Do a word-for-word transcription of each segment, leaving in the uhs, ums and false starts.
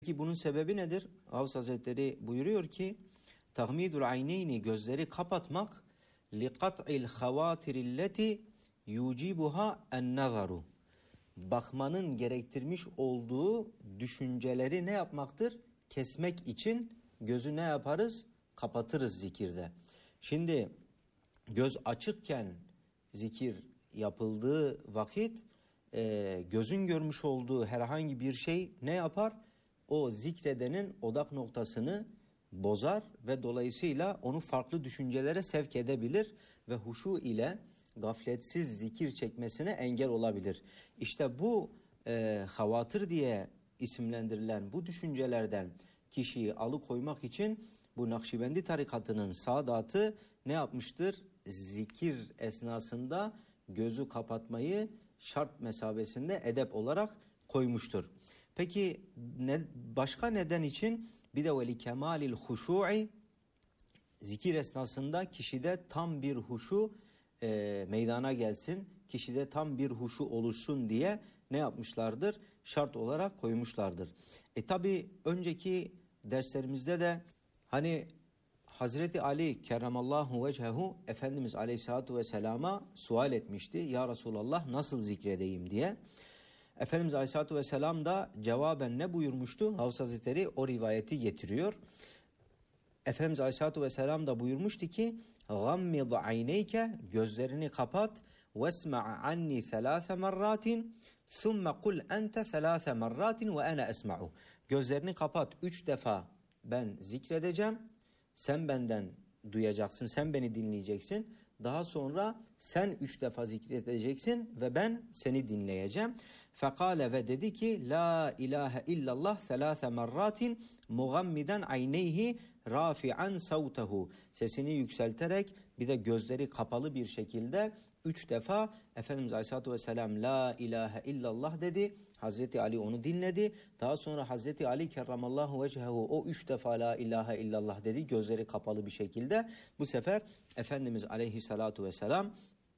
Peki bunun sebebi nedir? Gavs Hazretleri buyuruyor ki tahmidul ayneyni, gözleri kapatmak, li kat'il havatirilleti yucibuha en nazaru, bakmanın gerektirmiş olduğu düşünceleri ne yapmaktır? Kesmek için gözü ne yaparız? Kapatırız zikirde. Şimdi göz açıkken zikir yapıldığı vakit e, gözün görmüş olduğu herhangi bir şey ne yapar? O zikredenin odak noktasını bozar ve dolayısıyla onu farklı düşüncelere sevk edebilir ve huşu ile gafletsiz zikir çekmesine engel olabilir. İşte bu e, havatır diye isimlendirilen bu düşüncelerden kişiyi alıkoymak için bu Nakşibendi tarikatının saadatı ne yapmıştır? Zikir esnasında gözü kapatmayı şart mesabesinde edep olarak koymuştur. Peki ne, başka neden için? Bir de veli kemalil huşu'i, zikir esnasında kişide tam bir huşu e, meydana gelsin, kişide tam bir huşu oluşsun diye ne yapmışlardır? Şart olarak koymuşlardır. E tabi önceki derslerimizde de hani Hazreti Ali kerramallahu vechehu Efendimiz Aleyhisselatü Vesselam'a sual etmişti. Ya Resulallah nasıl zikredeyim diye. Efendimiz Aleyhisselatü Vesselam da cevaben ne buyurmuştu? Gavs Hazretleri o rivayeti getiriyor. Efendimiz Aleyhisselatü Vesselam da buyurmuştu ki gammid ayneyke, gözlerini kapat, vesma'a anni thelâse merratin thumme kul ente thelâse merratin ve ene esma'u. Gözlerini kapat, üç defa ben zikredeceğim, sen benden duyacaksın, sen beni dinleyeceksin. Daha sonra sen üç defa zikredeceksin ve ben seni dinleyeceğim. Fekale, ve dedi ki la ilahe illallah thelâse merratin mugammiden ayneyhi rafi'an savtehu. Sesini yükselterek bir de gözleri kapalı bir şekilde üç defa Efendimiz Aleyhisselatü Vesselam la ilahe illallah dedi. Hazreti Ali onu dinledi. Daha sonra Hazreti Ali kerramallahu vechehu o üç defa la ilahe illallah dedi. Gözleri kapalı bir şekilde. Bu sefer Efendimiz Aleyhisselatü Vesselam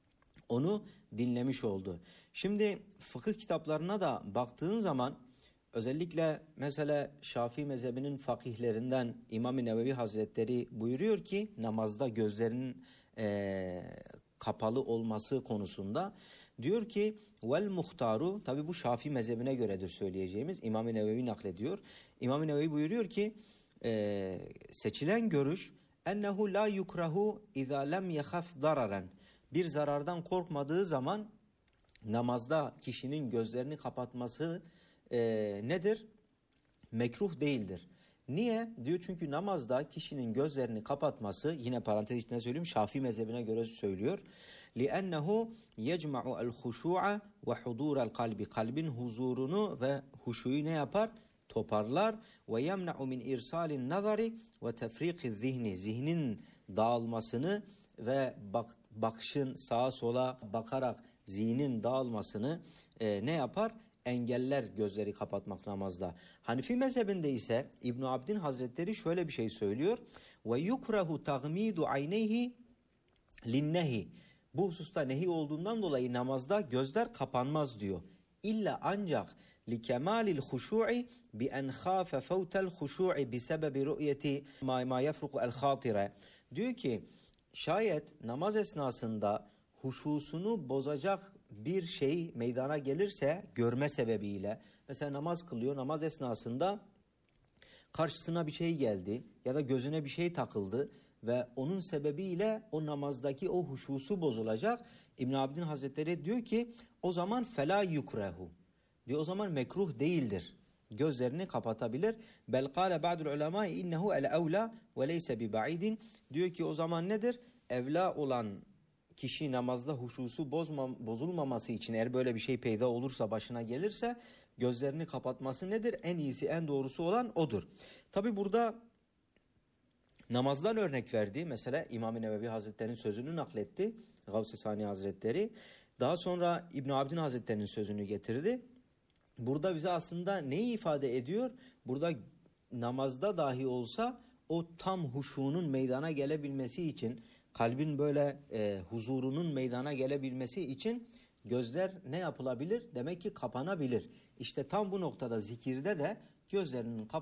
onu dinlemiş oldu. Şimdi fıkıh kitaplarına da baktığın zaman özellikle mesela Şafii mezhebinin fakihlerinden İmam-ı Nevevi Hazretleri buyuruyor ki namazda gözlerinin e, kapalı olması konusunda diyor ki vel muhtaru, tabi bu Şafii mezhebine göredir söyleyeceğimiz, İmam-ı Nevevi naklediyor. İmam-ı Nevevi buyuruyor ki e, seçilen görüş ennehu la yukrahu izâ lem yehaf dararen, bir zarardan korkmadığı zaman namazda kişinin gözlerini kapatması e, nedir? Mekruh değildir. Niye? Diyor çünkü namazda kişinin gözlerini kapatması, yine parantez içinde söyleyeyim, Şafii mezhebine göre söylüyor. لِأَنَّهُ يَجْمَعُ الْخُشُوعَ وَحُضُورَ الْقَلْبِ, kalbin huzurunu ve huşuyu ne yapar? Toparlar. وَيَمْنَعُ مِنْ اِرْسَالِ النَّظَرِ وَتَفْرِيقِ الذِّهْنِ, zihnin dağılmasını ve bak, bakışın sağa sola bakarak zihnin dağılmasını e, ne yapar? Engeller gözleri kapatmak namazda. Hanifi mezhebinde ise İbn Abdin Hazretleri şöyle bir şey söylüyor. Ve yukrahu tagmidu ayneyhi linnehi. Bu hususta nehi olduğundan dolayı namazda gözler kapanmaz diyor. İlla ancak li kemalil huşu'i bi en khafe fawtal huşu'i bi sebebi ru'yeti ma ma yafruku el hatire. Diyor ki şayet namaz esnasında huşusunu bozacak bir şey meydana gelirse görme sebebiyle, mesela namaz kılıyor, namaz esnasında karşısına bir şey geldi ya da gözüne bir şey takıldı ve onun sebebiyle o namazdaki o huşusu bozulacak. İbn Abdin Hazretleri diyor ki o zaman fela yukrehu diyor, o zaman mekruh değildir. Gözlerini kapatabilir. Bel kâle ba'dul ulema innehu el evla ve leyse bi ba'idin. Diyor ki o zaman nedir? Evla olan kişi namazda huşusu bozma, bozulmaması için eğer böyle bir şey peyda olursa, başına gelirse gözlerini kapatması nedir? En iyisi, en doğrusu olan odur. Tabi burada namazdan örnek verdi. Mesela İmam-ı Nevevi Hazretleri'nin sözünü nakletti. Gavs-ı Sani Hazretleri. Daha sonra İbn Abdin Hazretleri'nin sözünü getirdi. Burada bize aslında neyi ifade ediyor? Burada namazda dahi olsa o tam huşunun meydana gelebilmesi için, kalbin böyle e, huzurunun meydana gelebilmesi için gözler ne yapılabilir? Demek ki kapanabilir. İşte tam bu noktada zikirde de gözlerinin kapanması